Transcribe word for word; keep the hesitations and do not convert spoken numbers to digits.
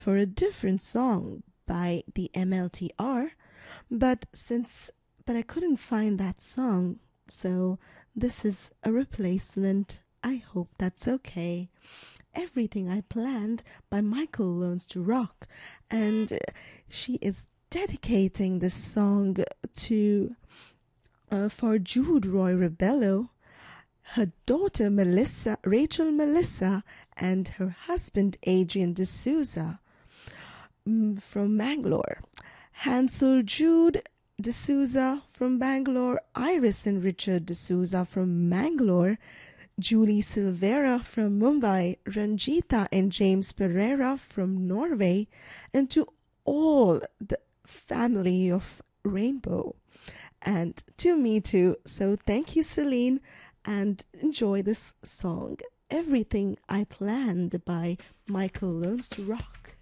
for a different song by the M L T R, but since but I couldn't find that song, so this is a replacement. I hope that's okay. Everything I Planned by Michael Learns to Rock, and she is dedicating this song to uh, for Jude Roy Rebello, her daughter Melissa, Rachel Melissa, and her husband Adrian D'Souza mm, from Bangalore. Hansel Jude D'Souza from Bangalore, Iris and Richard D'Souza from Mangalore, Julie Silvera from Mumbai, Ranjita and James Pereira from Norway, and to all the family of Rainbow, and to me too. So thank you, Celine, and enjoy this song, Everything I Planned by Michael Learns to Rock.